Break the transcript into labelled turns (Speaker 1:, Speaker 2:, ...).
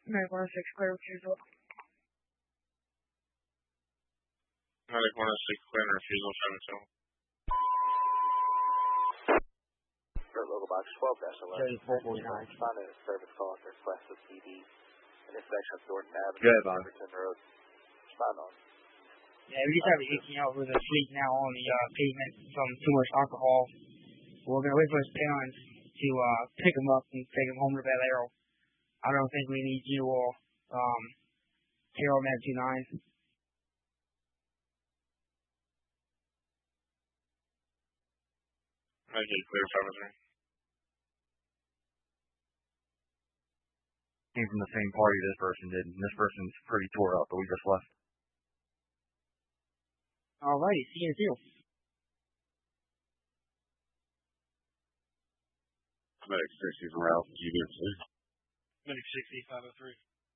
Speaker 1: Medic 106, clear refusal.
Speaker 2: Medic 106, clear refusal, 7-2.
Speaker 3: Local box 12-11.
Speaker 1: 3449.
Speaker 3: Responding to service call at request of PD. Intersection of Jordan Avenue.
Speaker 4: Good, Bob.
Speaker 3: Jefferson Road. Respond on.
Speaker 1: Yeah, we just have a 18 over the fleet now on the pavement from too much alcohol. We're going to wait for his parents to pick him up and take him home to Valero. I don't think we need you or Carol Med 29.
Speaker 2: Okay, clear 7-3.
Speaker 4: Came from the same party this person did, and this person's pretty tore up, but we just left.
Speaker 1: Alrighty, see you in the field.
Speaker 2: Medic 60 from Ralph, GBMC.
Speaker 5: Medic 60, 503.